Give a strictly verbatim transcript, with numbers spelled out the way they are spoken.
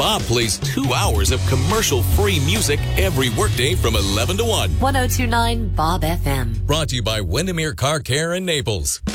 Bob plays two hours of commercial-free music every workday from eleven to one. ten twenty-nine Bob F M. Brought to you by Windermere Car Care in Naples.